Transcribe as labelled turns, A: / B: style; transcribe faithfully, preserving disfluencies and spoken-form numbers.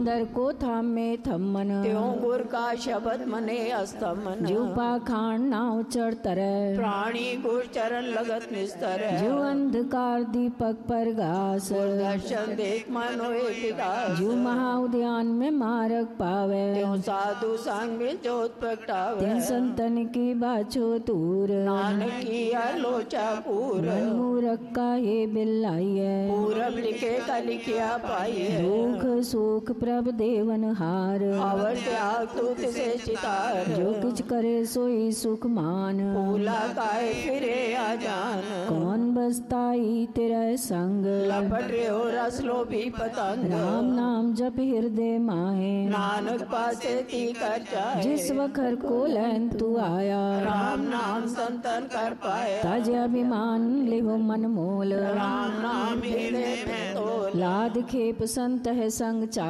A: अंदर को थाम में थमन,
B: त्यों गुर का शब्द मने अस्तमन।
A: जो पाखांड नाव चढ़ तरह,
B: प्राणी गुर चरण लगत निस्तर।
A: जो अंधकार दीपक पर घास,
B: दर्शन देख मन होए विकास।
A: जो महाउद्यान में मार्ग पावे,
B: त्यों साधु संग में जोत प्रगटावे।
A: तिन संतन की बाछो तूर,
B: नानक की आलोचा पूर।
A: मूरख का ये बिल्लाइए,
B: पूरब लिखे का लिखिया पाइए।
A: दुख सुख प्रभ देवन हार,
B: अवर त्याग तू तिसे चितार।
A: जो कुछ करे सोई सुख मान,
B: फूला काए फिरे आजान।
A: कौन बसताई तेरा संग,
B: लपट रे हो रस लो भी पतंग।
A: राम नाम जप हृदय माहे,
B: नानक पासे ती कर जाए।
A: जिस वखर को लैन तू आया,
B: राम नाम संतन कर पाए।
A: तज अभिमान लिहो मन मोल,
B: राम नाम हृदय में तोल।
A: लाद खेप संत है संग चा